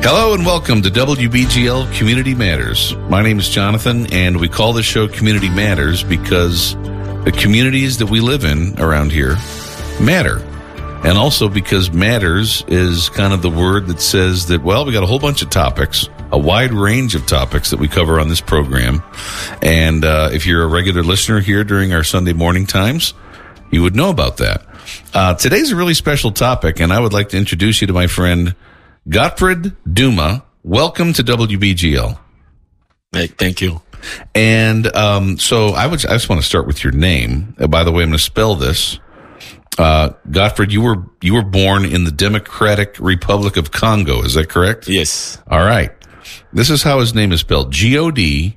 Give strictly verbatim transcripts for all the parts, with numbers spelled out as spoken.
Hello and welcome to W B G L Community Matters. My name is Jonathan, and we call this show Community Matters because the communities that we live in around here matter. And also because matters is kind of the word that says that, well, we got a whole bunch of topics, a wide range of topics that we cover on this program. And uh, if you're a regular listener here during our Sunday morning times, you would know about that. Uh, today's a really special topic, and I would like to introduce you to my friend Gottfried Duma. Welcome to W B G L. Hey, thank you. And um, so I would. I just want to start with your name. Uh, by the way, I'm going to spell this. Uh, Gottfried, you were you were born in the Democratic Republic of Congo. Is that correct? Yes. All right. This is how his name is spelled: G O D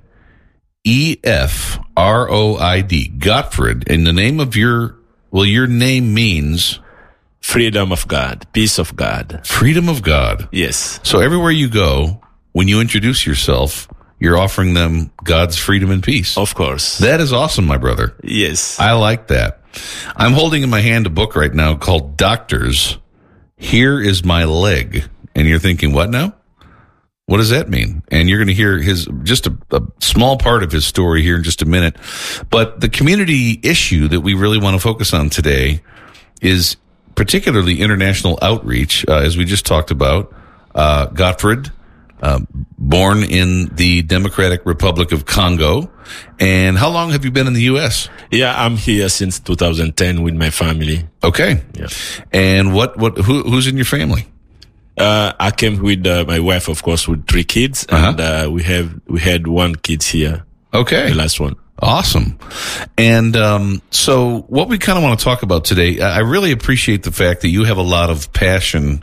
E F R O I D. Gottfried. And the name of your well, your name means freedom of God, peace of God. Freedom of God. Yes. So everywhere you go, when you introduce yourself, you're offering them God's freedom and peace. Of course. That is awesome, my brother. Yes. I like that. I'm holding in my hand a book right now called Doctors, Here Is My Leg. And you're thinking, what now? What does that mean? And you're going to hear his just a, a small part of his story here in just a minute. But the community issue that we really want to focus on today is particularly international outreach, uh, as we just talked about. Uh, Gottfried, uh, born in the Democratic Republic of Congo. And how long have you been in the U S? Yeah, I'm here since two thousand ten with my family. Okay. Yeah. And what, what, who, who's in your family? Uh, I came with uh, my wife, of course, with three kids, Uh-huh. and uh, we have we had one kid here. Okay. The last one. Awesome. And um, so what we kind of want to talk about today, I really appreciate the fact that you have a lot of passion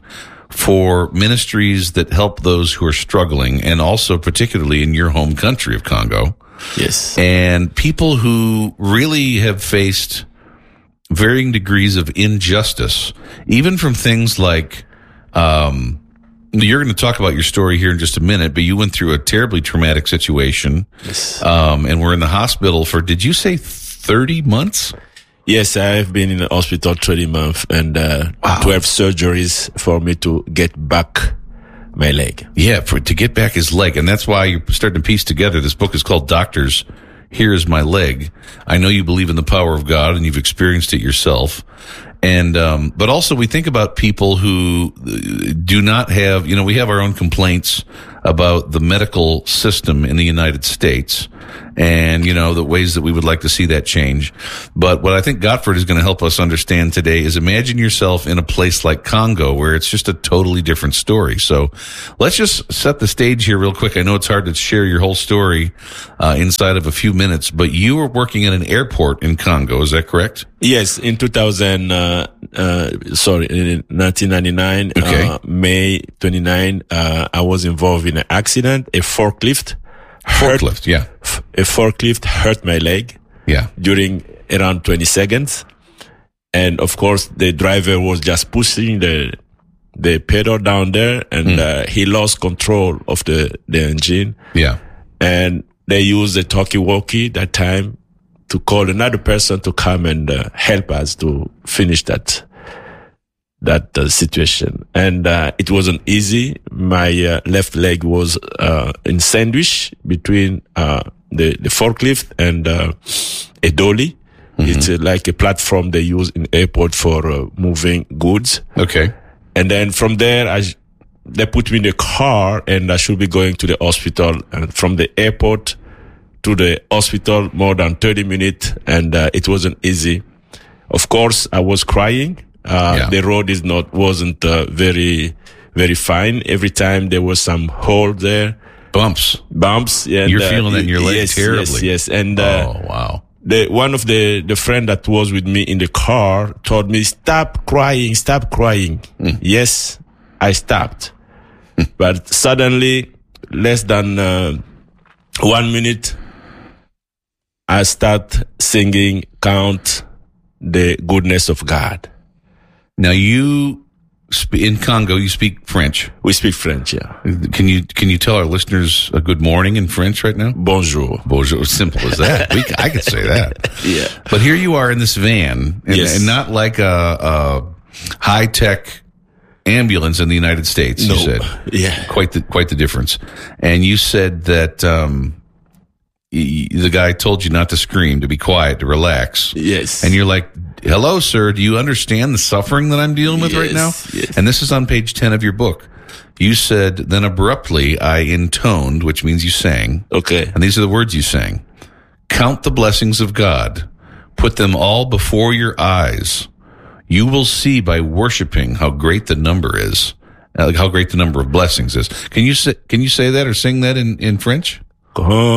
for ministries that help those who are struggling, and also particularly in your home country of Congo. Yes. And people who really have faced varying degrees of injustice, even from things like, um, you're going to talk about your story here in just a minute, but you went through a terribly traumatic situation. Yes. Um, and we're in the hospital for, did you say thirty months? Yes, I've been in the hospital thirty months and uh, Wow. twelve surgeries for me to get back my leg. Yeah, for to get back his leg. And that's why you're starting to piece together. This book is called Doctors, Here Is My Leg. I know you believe in the power of God and you've experienced it yourself. And, um, but also we think about people who do not have, you know, we have our own complaints about the medical system in the United States and, you know, the ways that we would like to see that change. But what I think Gottfried is going to help us understand today is imagine yourself in a place like Congo where it's just a totally different story. So let's just set the stage here real quick. I know it's hard to share your whole story uh, inside of a few minutes, but you were working at an airport in Congo. Is that correct? Yes, in two thousand, uh, uh, sorry, in nineteen ninety-nine, Okay. uh, May twenty-ninth, uh, I was involved in an accident. A forklift, hurt, Forklift, yeah. a forklift hurt my leg Yeah. during around twenty seconds. And of course, the driver was just pushing the, the pedal down there and, Mm. uh, he lost control of the, the engine. Yeah. And they used the talkie-walkie that time to call another person to come and uh, help us to finish that that uh, situation. And uh, it wasn't easy. My uh, left leg was uh, in sandwich between uh, the, the forklift and uh, a dolly. Mm-hmm. It's uh, like a platform they use in airport for uh, moving goods. Okay. And then from there, I, they put me in the car and I should be going to the hospital. And from the airport to the hospital, more than thirty minutes, and uh, it wasn't easy. Of course, I was crying. Uh, Yeah. The road is not, wasn't uh, very, very fine. Every time there was some hole there, Bumps. bumps. And, You're uh, feeling that in your leg yes, terribly. Yes, yes. And uh, Oh, wow. the one of the the friend that was with me in the car told me, "Stop crying, stop crying." Mm. Yes, I stopped, but suddenly, less than uh, one minute, I start singing, "Count the goodness of God." Now you sp- in Congo, you speak French. We speak French, yeah. Can you can you tell our listeners a good morning in French right now? Bonjour. Bonjour. Simple as that. We, I could say that. Yeah. But here you are in this van, and, Yes. and not like a, a high tech ambulance in the United States. No. You said, Yeah. quite the quite the difference. And you said that um, y- the guy told you not to scream, to be quiet, to relax. Yes. And you're like, "Hello, sir. Do you understand the suffering that I'm dealing with Yes, right now?" yes. And this is on page ten of your book. You said, "Then abruptly I intoned," which means you sang. Okay. And these are the words you sang. "Count the blessings of God. Put them all before your eyes. You will see by worshiping how great the number is, uh, how great the number of blessings is." Can you say, can you say that or sing that in, in French? Grand